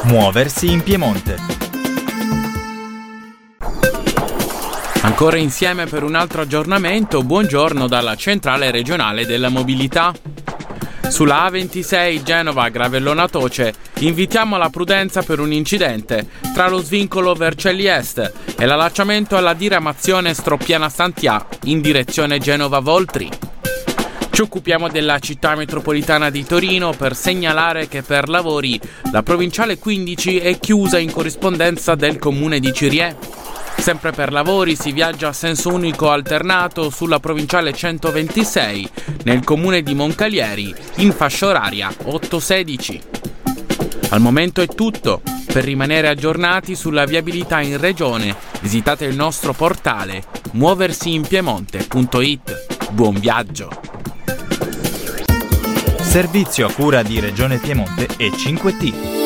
Muoversi in Piemonte. Ancora insieme per un altro aggiornamento, buongiorno dalla centrale regionale della mobilità. Sulla A26 Genova-Gravellona Toce invitiamo alla prudenza per un incidente tra lo svincolo Vercelli Est e l'allacciamento alla diramazione Stroppiana-Sant'Ia in direzione Genova-Voltri. Ci occupiamo della città metropolitana di Torino per segnalare che per lavori la provinciale 15 è chiusa in corrispondenza del comune di Cirié. Sempre per lavori si viaggia a senso unico alternato sulla provinciale 126 nel comune di Moncalieri in fascia oraria 8-16. Al momento è tutto. Per rimanere aggiornati sulla viabilità in regione visitate il nostro portale muoversiinpiemonte.it. Buon viaggio! Servizio a cura di Regione Piemonte e 5T.